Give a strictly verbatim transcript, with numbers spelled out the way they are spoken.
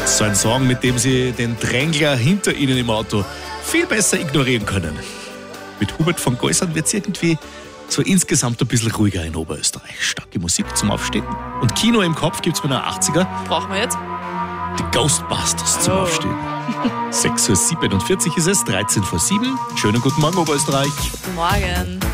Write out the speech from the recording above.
So ein Song, mit dem Sie den Drängler hinter Ihnen im Auto viel besser ignorieren können. Mit Hubert von Geusern wird es irgendwie so insgesamt ein bisschen ruhiger in Oberösterreich. Starke Musik zum Aufstehen. Und Kino im Kopf gibt es bei einer achtziger. Brauchen wir jetzt? Die Ghostbusters zum Oh. Aufstehen. sechs Uhr siebenundvierzig ist es, dreizehn vor sieben. Schönen guten Morgen, Oberösterreich. Guten Morgen.